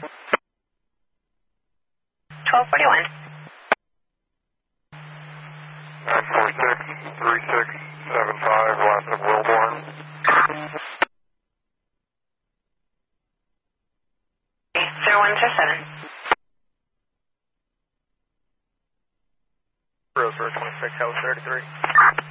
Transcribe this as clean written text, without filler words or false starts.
1241. 946-3675, last of Wilborn. 0107. Rose 26, House 33.